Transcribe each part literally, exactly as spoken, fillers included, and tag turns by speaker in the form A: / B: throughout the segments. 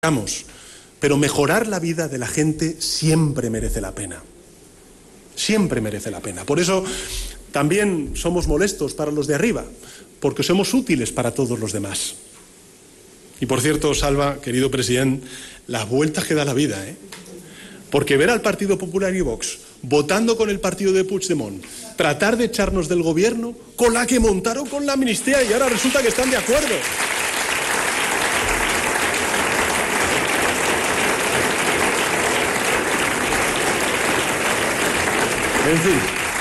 A: Pero mejorar la vida de la gente siempre merece la pena. Siempre merece la pena. Por eso también somos molestos para los de arriba, porque somos útiles para todos los demás. Y por cierto, Salva, querido presidente, las vueltas que da la vida, ¿eh? Porque ver al Partido Popular y Vox votando con el partido de Puigdemont, tratar de echarnos del gobierno con la que montaron con la amnistía y ahora resulta que están de acuerdo. En fin,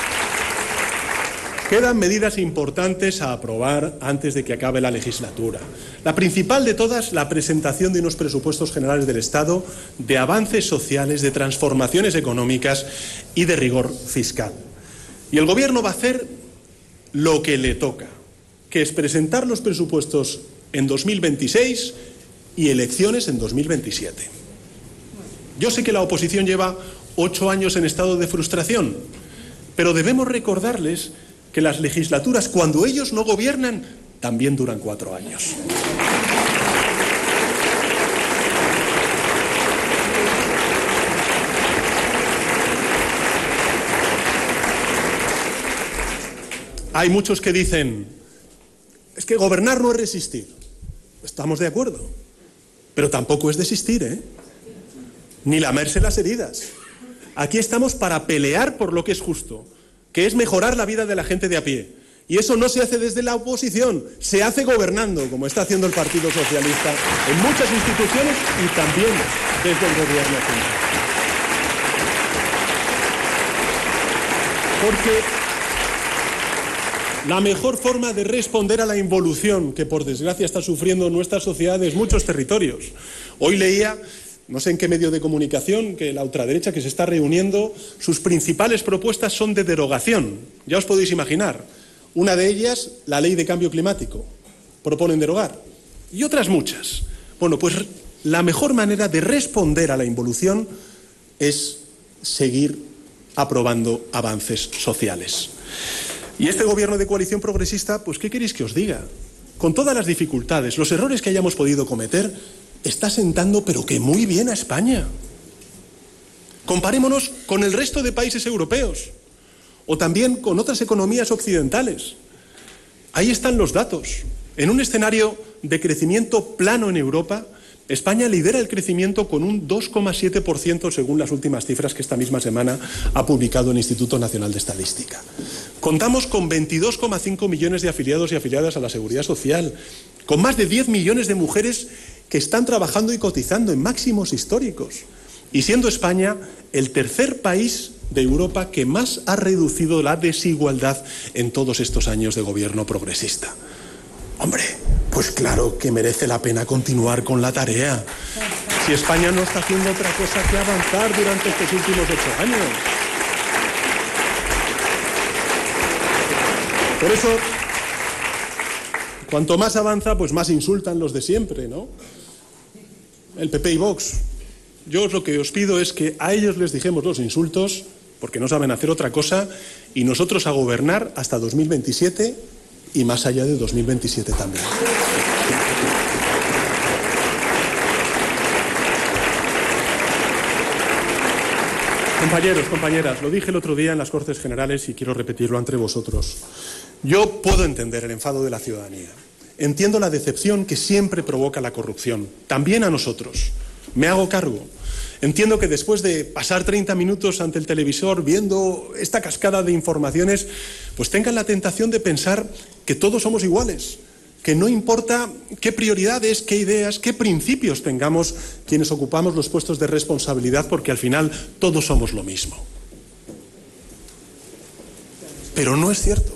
A: quedan medidas importantes a aprobar antes de que acabe la legislatura. La principal de todas, la presentación de unos presupuestos generales del Estado, de avances sociales, de transformaciones económicas y de rigor fiscal. Y el Gobierno va a hacer lo que le toca, que es presentar los presupuestos en dos mil veintiséis y elecciones en dos mil veintisiete. Yo sé que la oposición lleva ocho años en estado de frustración, pero debemos recordarles que las legislaturas, cuando ellos no gobiernan, también duran cuatro años. Hay muchos que dicen, es que gobernar no es resistir. Estamos de acuerdo, pero tampoco es desistir, ¿eh? Ni lamerse las heridas. Aquí estamos para pelear por lo que es justo, que es mejorar la vida de la gente de a pie. Y eso no se hace desde la oposición, se hace gobernando, como está haciendo el Partido Socialista en muchas instituciones y también desde el Gobierno central. Porque la mejor forma de responder a la involución que por desgracia está sufriendo nuestra sociedad en muchos territorios. Hoy leía, no sé en qué medio de comunicación, que la ultraderecha que se está reuniendo, sus principales propuestas son de derogación. Ya os podéis imaginar. Una de ellas, la ley de cambio climático. Proponen derogar. Y otras muchas. Bueno, pues la mejor manera de responder a la involución es seguir aprobando avances sociales. Y este gobierno de coalición progresista, pues ¿qué queréis que os diga? Con todas las dificultades, los errores que hayamos podido cometer, está sentando, pero que muy bien, a España. Comparémonos con el resto de países europeos o también con otras economías occidentales. Ahí están los datos. En un escenario de crecimiento plano en Europa, España lidera el crecimiento con un dos coma siete por ciento según las últimas cifras que esta misma semana ha publicado el Instituto Nacional de Estadística. Contamos con veintidós coma cinco millones de afiliados y afiliadas a la Seguridad Social, con más de diez millones de mujeres que están trabajando y cotizando en máximos históricos, y siendo España el tercer país de Europa que más ha reducido la desigualdad en todos estos años de gobierno progresista. Hombre, pues claro que merece la pena continuar con la tarea. Si España no está haciendo otra cosa que avanzar durante estos últimos ocho años. Por eso, cuanto más avanza, pues más insultan los de siempre, ¿no? El P P y Vox. Yo lo que os pido es que a ellos les dijemos los insultos, porque no saben hacer otra cosa, y nosotros a gobernar hasta dos mil veintisiete y más allá de dos mil veintisiete también. Compañeros, compañeras, lo dije el otro día en las Cortes Generales y quiero repetirlo ante vosotros. Yo puedo entender el enfado de la ciudadanía. Entiendo la decepción que siempre provoca la corrupción, también a nosotros. Me hago cargo. Entiendo que después de pasar treinta minutos ante el televisor viendo esta cascada de informaciones, pues tengan la tentación de pensar que todos somos iguales, que no importa qué prioridades, qué ideas, qué principios tengamos quienes ocupamos los puestos de responsabilidad, porque al final todos somos lo mismo. Pero no es cierto.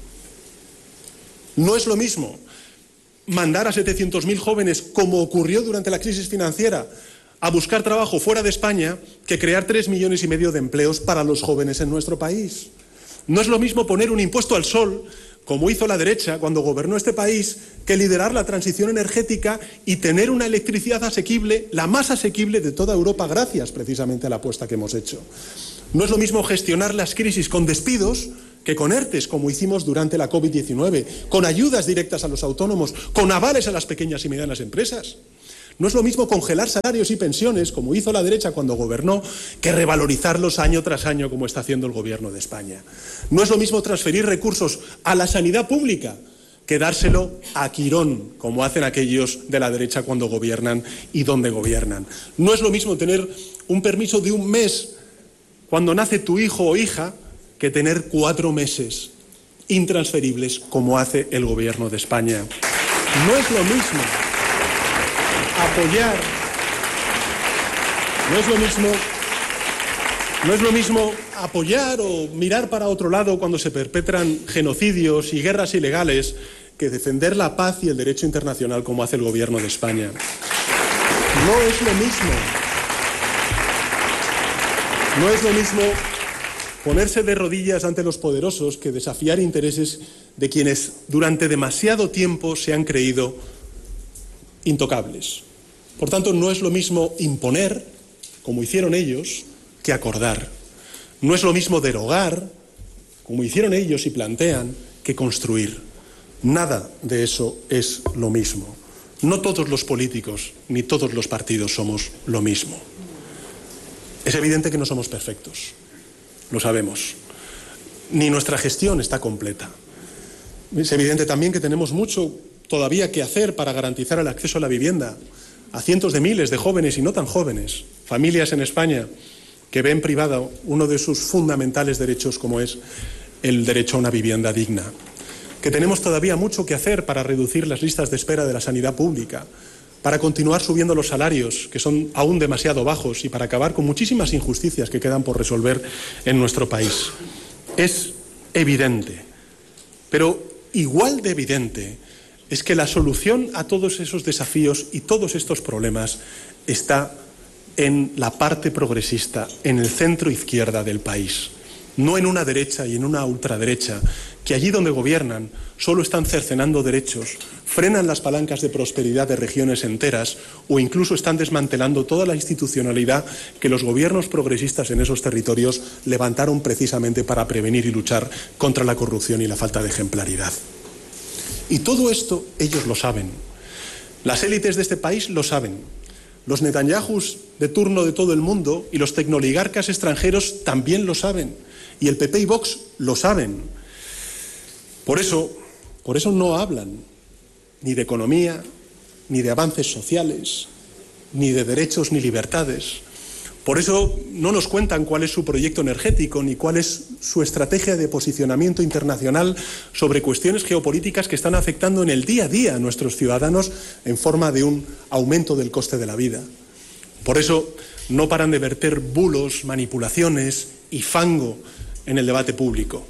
A: No es lo mismo mandar a setecientos mil jóvenes, como ocurrió durante la crisis financiera, a buscar trabajo fuera de España, que crear tres millones y medio de empleos para los jóvenes en nuestro país. No es lo mismo poner un impuesto al sol, como hizo la derecha cuando gobernó este país, que liderar la transición energética y tener una electricidad asequible, la más asequible de toda Europa, gracias precisamente a la apuesta que hemos hecho. No es lo mismo gestionar las crisis con despidos que con ERTES, como hicimos durante la COVID diecinueve, con ayudas directas a los autónomos, con avales a las pequeñas y medianas empresas. No es lo mismo congelar salarios y pensiones, como hizo la derecha cuando gobernó, que revalorizarlos año tras año, como está haciendo el Gobierno de España. No es lo mismo transferir recursos a la sanidad pública que dárselo a Quirón, como hacen aquellos de la derecha cuando gobiernan y donde gobiernan. No es lo mismo tener un permiso de un mes cuando nace tu hijo o hija que tener cuatro meses intransferibles, como hace el Gobierno de España. No es lo mismo apoyar, no es lo mismo, no es lo mismo apoyar o mirar para otro lado cuando se perpetran genocidios y guerras ilegales que defender la paz y el derecho internacional, como hace el Gobierno de España. No es lo mismo, no es lo mismo ponerse de rodillas ante los poderosos que desafiar intereses de quienes durante demasiado tiempo se han creído intocables. Por tanto, no es lo mismo imponer, como hicieron ellos, que acordar. No es lo mismo derogar, como hicieron ellos y plantean, que construir. Nada de eso es lo mismo. No todos los políticos ni todos los partidos somos lo mismo. Es evidente que no somos perfectos, lo sabemos. Ni nuestra gestión está completa. Es evidente también que tenemos mucho todavía que hacer para garantizar el acceso a la vivienda a cientos de miles de jóvenes y no tan jóvenes, familias en España que ven privado uno de sus fundamentales derechos, como es el derecho a una vivienda digna. Que tenemos todavía mucho que hacer para reducir las listas de espera de la sanidad pública, para continuar subiendo los salarios, que son aún demasiado bajos, y para acabar con muchísimas injusticias que quedan por resolver en nuestro país. Es evidente, pero igual de evidente es que la solución a todos esos desafíos y todos estos problemas está en la parte progresista, en el centro izquierda del país, no en una derecha y en una ultraderecha, que allí donde gobiernan solo están cercenando derechos, frenan las palancas de prosperidad de regiones enteras o incluso están desmantelando toda la institucionalidad que los gobiernos progresistas en esos territorios levantaron precisamente para prevenir y luchar contra la corrupción y la falta de ejemplaridad. Y todo esto ellos lo saben. Las élites de este país lo saben. Los Netanyahus de turno de todo el mundo y los tecnooligarcas extranjeros también lo saben. Y el P P y Vox lo saben. Por eso, por eso no hablan ni de economía, ni de avances sociales, ni de derechos ni libertades. Por eso no nos cuentan cuál es su proyecto energético ni cuál es su estrategia de posicionamiento internacional sobre cuestiones geopolíticas que están afectando en el día a día a nuestros ciudadanos en forma de un aumento del coste de la vida. Por eso no paran de verter bulos, manipulaciones y fango en el debate público.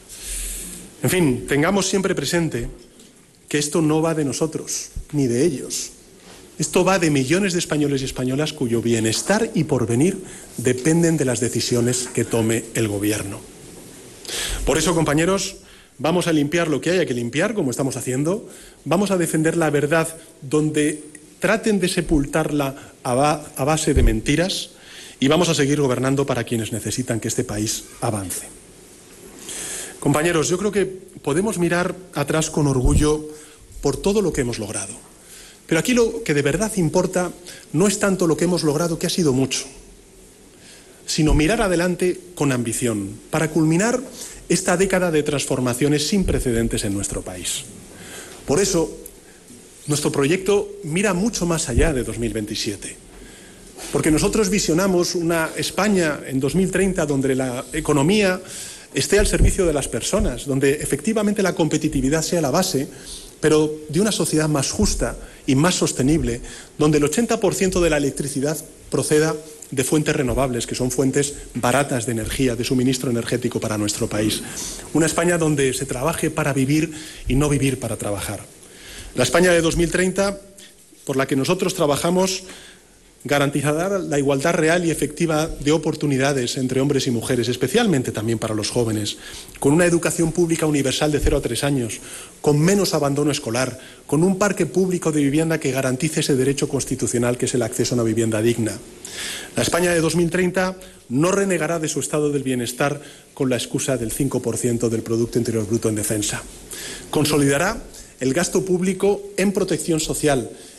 A: En fin, tengamos siempre presente que esto no va de nosotros ni de ellos. Esto va de millones de españoles y españolas cuyo bienestar y porvenir dependen de las decisiones que tome el Gobierno. Por eso, compañeros, vamos a limpiar lo que haya que limpiar, como estamos haciendo. Vamos a defender la verdad donde traten de sepultarla a base de mentiras y vamos a seguir gobernando para quienes necesitan que este país avance. Compañeros, yo creo que podemos mirar atrás con orgullo por todo lo que hemos logrado. Pero aquí lo que de verdad importa no es tanto lo que hemos logrado, que ha sido mucho, sino mirar adelante con ambición para culminar esta década de transformaciones sin precedentes en nuestro país. Por eso, nuestro proyecto mira mucho más allá de dos mil veintisiete, porque nosotros visionamos una España en dos mil treinta donde la economía esté al servicio de las personas, donde efectivamente la competitividad sea la base, pero de una sociedad más justa y más sostenible, donde el ochenta por ciento de la electricidad proceda de fuentes renovables, que son fuentes baratas de energía, de suministro energético para nuestro país. Una España donde se trabaje para vivir y no vivir para trabajar. La España de dos mil treinta, por la que nosotros trabajamos, garantizará la igualdad real y efectiva de oportunidades entre hombres y mujeres, especialmente también para los jóvenes, con una educación pública universal de cero a tres años, con menos abandono escolar, con un parque público de vivienda que garantice ese derecho constitucional que es el acceso a una vivienda digna. La España de dos mil treinta no renegará de su estado del bienestar con la excusa del cinco por ciento del Producto Interior Bruto en defensa. Consolidará el gasto público en protección social,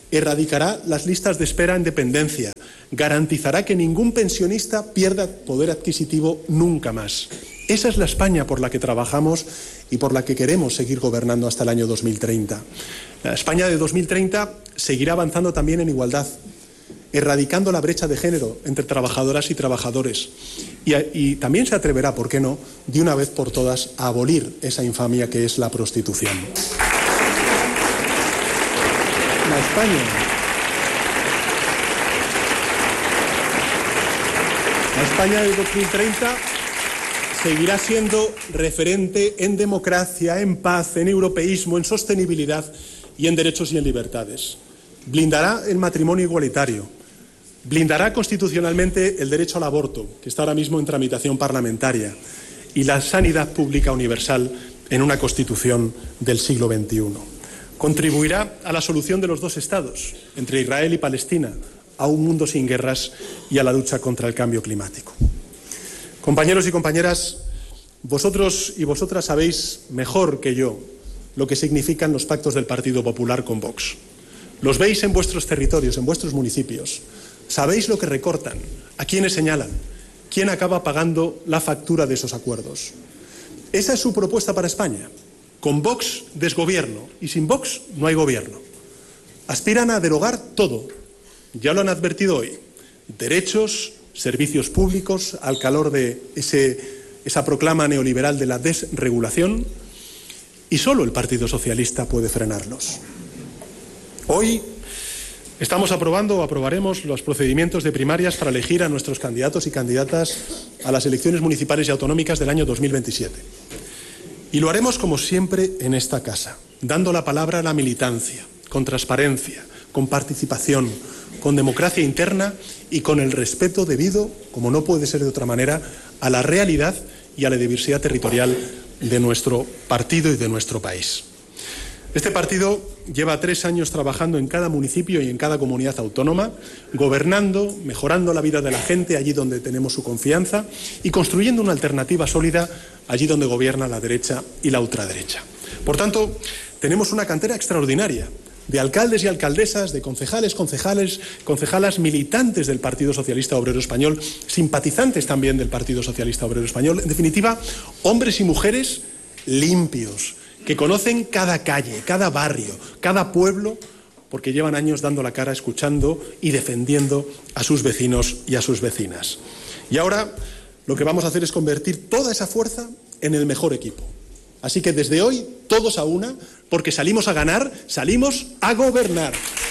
A: erradicará las listas de espera en dependencia, garantizará que ningún pensionista pierda poder adquisitivo nunca más. Esa es la España por la que trabajamos y por la que queremos seguir gobernando hasta el año dos mil treinta. La España de dos mil treinta seguirá avanzando también en igualdad, erradicando la brecha de género entre trabajadoras y trabajadores. Y, y también se atreverá, ¿por qué no?, de una vez por todas a abolir esa infamia que es la prostitución. La España, la España de dos mil treinta seguirá siendo referente en democracia, en paz, en europeísmo, en sostenibilidad y en derechos y en libertades. Blindará el matrimonio igualitario, blindará constitucionalmente el derecho al aborto, que está ahora mismo en tramitación parlamentaria, y la sanidad pública universal en una Constitución del siglo veintiuno. Contribuirá a la solución de los dos estados, entre Israel y Palestina, a un mundo sin guerras y a la lucha contra el cambio climático. Compañeros y compañeras, vosotros y vosotras sabéis mejor que yo lo que significan los pactos del Partido Popular con Vox. Los veis en vuestros territorios, en vuestros municipios. Sabéis lo que recortan, a quiénes señalan, quién acaba pagando la factura de esos acuerdos. Esa es su propuesta para España. Con Vox, desgobierno, y sin Vox no hay gobierno. Aspiran a derogar todo. Ya lo han advertido hoy. Derechos, servicios públicos, al calor de ese, esa proclama neoliberal de la desregulación, y solo el Partido Socialista puede frenarlos. Hoy estamos aprobando o aprobaremos los procedimientos de primarias para elegir a nuestros candidatos y candidatas a las elecciones municipales y autonómicas del año dos mil veintisiete. Y lo haremos como siempre en esta casa, dando la palabra a la militancia, con transparencia, con participación, con democracia interna y con el respeto debido, como no puede ser de otra manera, a la realidad y a la diversidad territorial de nuestro partido y de nuestro país. Este partido lleva tres años trabajando en cada municipio y en cada comunidad autónoma, gobernando, mejorando la vida de la gente allí donde tenemos su confianza y construyendo una alternativa sólida allí donde gobierna la derecha y la ultraderecha. Por tanto, tenemos una cantera extraordinaria de alcaldes y alcaldesas, de concejales, concejales, concejalas militantes del Partido Socialista Obrero Español, simpatizantes también del Partido Socialista Obrero Español, en definitiva, hombres y mujeres limpios, que conocen cada calle, cada barrio, cada pueblo, porque llevan años dando la cara, escuchando y defendiendo a sus vecinos y a sus vecinas. Y ahora lo que vamos a hacer es convertir toda esa fuerza en el mejor equipo. Así que desde hoy, todos a una, porque salimos a ganar, salimos a gobernar.